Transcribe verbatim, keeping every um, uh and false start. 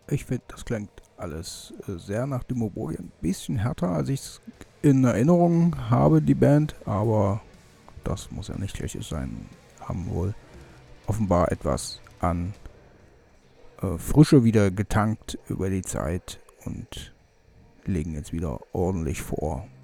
Ich finde, das klingt alles äh, sehr nach Demoboy. Ein bisschen härter, als ich es in Erinnerung habe, die Band. Aber das muss ja nicht schlechtes sein. Haben wohl offenbar etwas an äh, Frische wieder getankt über die Zeit und legen jetzt wieder ordentlich vor.